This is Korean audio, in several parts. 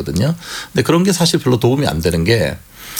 되거든요. 근데 그런 게 사실 별로 도움이 안 되는 게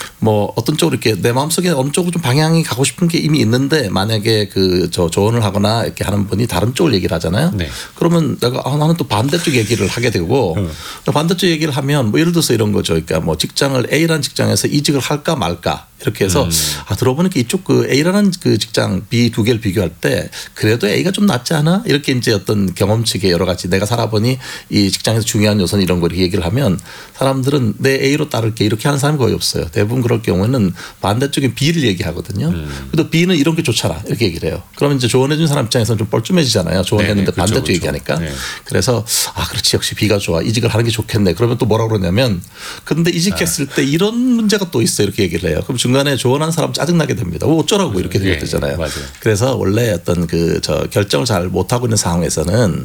뭐 어떤 쪽으로 이렇게 내 마음속에 어느 쪽으로 좀 방향이 가고 싶은 게 이미 있는데 만약에 저 조언을 하거나 이렇게 하는 분이 다른 쪽을 얘기를 하잖아요. 네. 그러면 내가 나는 또 반대쪽 얘기를 하게 되고 반대쪽 얘기를 하면 뭐 예를 들어서 이런 거죠. 그러니까 뭐 직장을 A라는 직장에서 이직을 할까 말까 이렇게 해서 들어보니까 이쪽 그 A라는 그 직장 B 두 개를 비교할 때 그래도 A가 좀 낫지 않아? 이렇게 이제 어떤 경험칙에 여러 가지 내가 살아보니 이 직장에서 중요한 요소는 이런 걸 얘기를 하면 사람들은 내 A로 따를게 이렇게 하는 사람이 거의 없어요. 대부분 그럴 경우에는 반대쪽에 B를 얘기하거든요. 그래도 B는 이런 게 좋잖아 이렇게 얘기를 해요. 그러면 이제 조언해 준 사람 입장에서는 좀 뻘쭘해지잖아요. 조언했는데 네네, 반대쪽 그렇죠. 얘기하니까. 네. 그래서 그렇지 역시 B가 좋아. 이직을 하는 게 좋겠네. 그러면 또 뭐라고 그러냐면 근데 이직했을 때 이런 문제가 또 있어 이렇게 얘기를 해요. 그럼 중간에 조언한 사람 짜증나게 됩니다. 어쩌라고 이렇게 되잖아요. 맞아요. 그래서 원래 어떤 결정을 잘 못하고 있는 상황에서는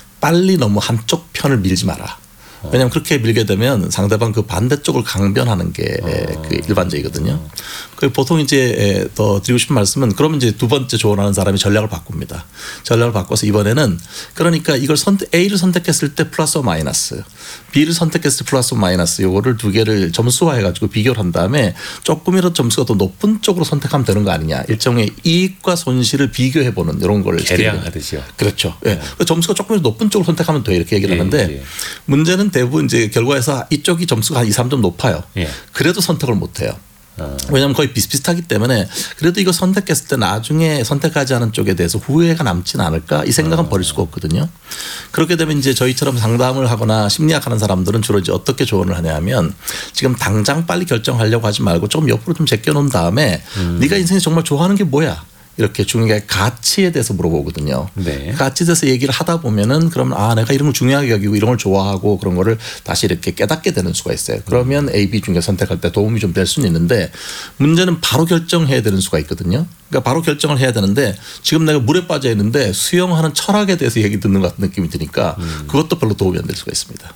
빨리 너무 한쪽 편을 밀지 마라. 왜냐하면 그렇게 밀게 되면 상대방 그 반대쪽을 강변하는 게 그 일반적이거든요. 그 보통 이제 더 드리고 싶은 말씀은 그러면 이제 두 번째 조언하는 사람이 전략을 바꿉니다. 전략을 바꿔서 이번에는 그러니까 이걸 A를 선택했을 때 플러스 마이너스 B를 선택했을 때 플러스 마이너스 요거를 두 개를 점수화해 가지고 비교를 한 다음에 조금이라도 점수가 더 높은 쪽으로 선택하면 되는 거 아니냐. 일종의 이익과 손실을 비교해 보는 이런 걸 계량하듯이요. 그렇죠. 예. 점수가 조금이라도 높은 쪽으로 선택하면 돼 이렇게 얘기를 하는데 문제는 대부분 이제 결과에서 이쪽이 점수가 한 2, 3점 높아요. 그래도 선택을 못 해요. 왜냐하면 거의 비슷비슷하기 때문에 그래도 이거 선택했을 때 나중에 선택하지 않은 쪽에 대해서 후회가 남지는 않을까 이 생각은 버릴 수가 없거든요. 그렇게 되면 이제 저희처럼 상담을 하거나 심리학 하는 사람들은 주로 이제 어떻게 조언을 하냐면 지금 당장 빨리 결정하려고 하지 말고 조금 옆으로 좀 제껴놓은 다음에 네가 인생에서 정말 좋아하는 게 뭐야? 이렇게 중요하게 가치에 대해서 물어보거든요. 네. 가치에 대해서 얘기를 하다 보면은 그러면 내가 이런 걸 중요하게 여기고 이런 걸 좋아하고 그런 거를 다시 이렇게 깨닫게 되는 수가 있어요. 그러면 A, B 중에 선택할 때 도움이 좀 될 수는 있는데 문제는 바로 결정해야 되는 수가 있거든요. 그러니까 바로 결정을 해야 되는데 지금 내가 물에 빠져 있는데 수영하는 철학에 대해서 얘기 듣는 것 같은 느낌이 드니까 그것도 별로 도움이 안 될 수가 있습니다.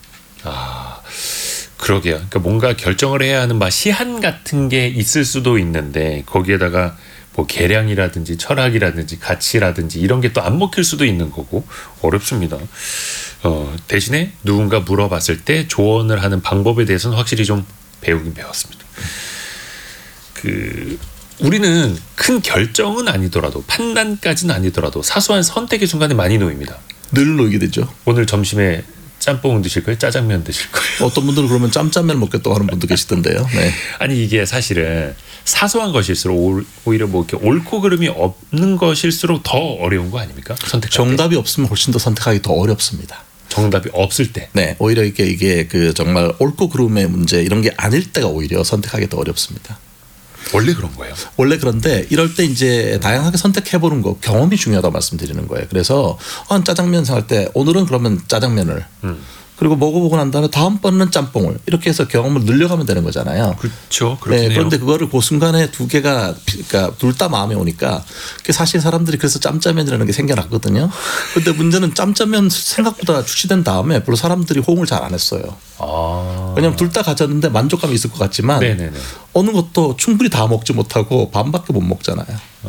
그러게요. 그러니까 뭔가 결정을 해야 하는 시한 같은 게 있을 수도 있는데 거기에다가 뭐 계량이라든지 철학이라든지 가치라든지 이런 게 또 안 먹힐 수도 있는 거고 어렵습니다. 대신에 누군가 물어봤을 때 조언을 하는 방법에 대해서는 확실히 좀 배우긴 배웠습니다. 우리는 큰 결정은 아니더라도 판단까지는 아니더라도 사소한 선택의 순간에 많이 놓입니다. 늘 놓이게 되죠. 오늘 점심에 짬뽕 드실 거예요? 짜장면 드실 거예요? 어떤 분들은 그러면 짬짜면 먹겠다고 하는 분도 계시던데요. 네. 아니 이게 사실은 사소한 것일수록 오히려 뭐 이렇게 옳고 그름이 없는 것일수록 더 어려운 거 아닙니까? 선택할 정답이 없으면 훨씬 더 선택하기 더 어렵습니다. 정답이 없을 때. 네, 오히려 이게 정말 옳고 그름의 문제 이런 게 아닐 때가 오히려 선택하기 더 어렵습니다. 원래 그런 거예요. 원래 그런데 이럴 때 이제 다양하게 선택해보는 거 경험이 중요하다고 말씀드리는 거예요. 그래서 짜장면 생각할 때 오늘은 그러면 짜장면을 그리고 먹어보고 난 다음에 다음번에는 짬뽕을 이렇게 해서 경험을 늘려가면 되는 거잖아요. 그렇죠. 그렇긴 해요. 그런데 그거를 그 순간에 두 개가 그러니까 둘 다 마음에 오니까 사실 사람들이 그래서 짬짜면이라는 게 생겨났거든요. 그런데 문제는 짬짜면 생각보다 출시된 다음에 별로 사람들이 호응을 잘 안 했어요. 왜냐하면 둘 다 가졌는데 만족감이 있을 것 같지만 어느 것도 충분히 다 먹지 못하고 반밖에 못 먹잖아요.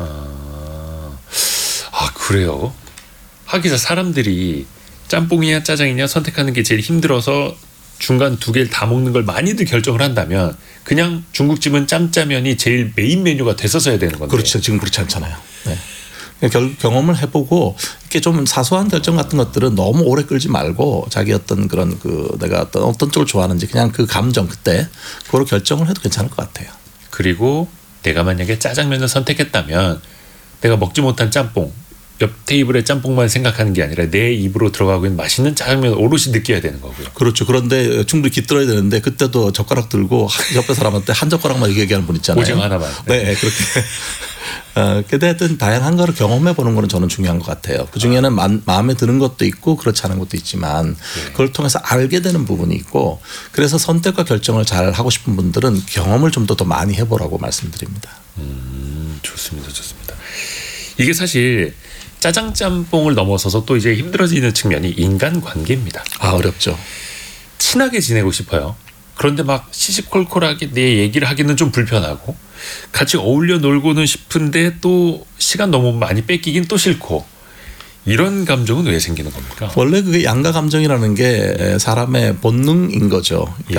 그래요. 하기사 사람들이 짬뽕이냐 짜장이냐 선택하는 게 제일 힘들어서 중간 두 개를 다 먹는 걸 많이들 결정을 한다면 그냥 중국집은 짬짜면이 제일 메인 메뉴가 됐었어야 되는 건데. 그렇죠. 지금 그렇지 않잖아요. 네. 경험을 해보고 이렇게 좀 사소한 결정 같은 것들은 너무 오래 끌지 말고 자기 어떤 그런 내가 어떤 쪽을 좋아하는지 그냥 그 감정 그때 그거로 결정을 해도 괜찮을 것 같아요. 그리고 내가 만약에 짜장면을 선택했다면 내가 먹지 못한 짬뽕 옆 테이블의 짬뽕만 생각하는 게 아니라 내 입으로 들어가고 있는 맛있는 짜장면을 오롯이 느껴야 되는 거고요. 그렇죠. 그런데 충분히 깃들어야 되는데 그때도 젓가락 들고 옆에 사람한테 한 젓가락만 얘기하는 분 있잖아요. 오징어 하나만. 네, 그렇게. 근데 하여튼 다양한 거를 경험해 보는 거는 저는 중요한 것 같아요. 그중에는 마음에 드는 것도 있고 그렇지 않은 것도 있지만 그걸 통해서 알게 되는 부분이 있고 그래서 선택과 결정을 잘 하고 싶은 분들은 경험을 좀 더 많이 해보라고 말씀드립니다. 좋습니다. 이게 사실 짜장짬뽕을 넘어서서 또 이제 힘들어지는 측면이 인간관계입니다. 어렵죠. 친하게 지내고 싶어요. 그런데 막 시시콜콜하게 내 얘기를 하기는 좀 불편하고 같이 어울려 놀고는 싶은데 또 시간 너무 많이 뺏기긴 또 싫고 이런 감정은 왜 생기는 겁니까? 원래 그게 양가 감정이라는 게 사람의 본능인 거죠.